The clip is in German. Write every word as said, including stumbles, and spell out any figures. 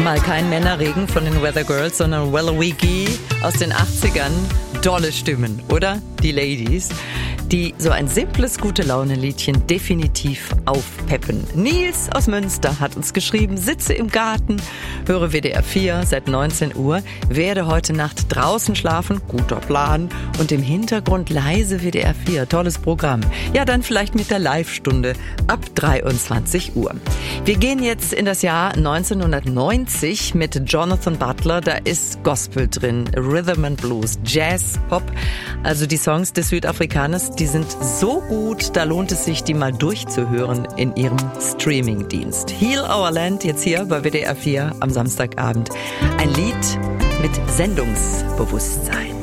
Mal kein Männerregen von den Weather Girls, sondern Wellawiki aus den achtzigern. Dolle Stimmen, oder? Die Ladies, die so ein simples Gute-Laune-Liedchen definitiv aufpeppen. Nils aus Münster hat uns geschrieben, sitze im Garten, höre W D R vier seit neunzehn Uhr, werde heute Nacht draußen schlafen, guter Plan, und im Hintergrund leise W D R vier, tolles Programm. Ja, dann vielleicht mit der Live-Stunde ab dreiundzwanzig Uhr. Wir gehen jetzt in das Jahr neunzehnhundertneunzig mit Jonathan Butler, da ist Gospel drin, Rhythm and Blues, Jazz, Pop, also die Songs des Südafrikaners, die sind so gut, da lohnt es sich, die mal durchzuhören in ihrem Streamingdienst. Heal Our Land, jetzt hier bei W D R vier am Samstagabend. Ein Lied mit Sendungsbewusstsein.